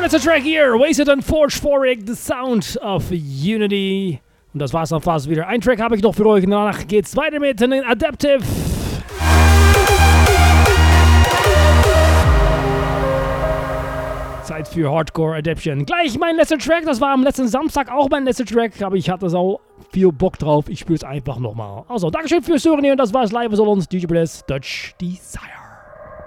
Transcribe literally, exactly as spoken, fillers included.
letzter Track hier. Wasted and Forge Forig, The Sound of Unity. Und das war's dann fast wieder. Ein Track habe ich noch für euch. Danach geht's weiter mit den Adaptive. Zeit für Hardcore Adaption. Gleich mein letzter Track. Das war am letzten Samstag auch mein letzter Track. Aber ich hatte so viel Bock drauf. Ich spiele es einfach nochmal. Also, Dankeschön fürs Zuhören hier. Und das war's live. So uns D J Bliss, Dutch Desire.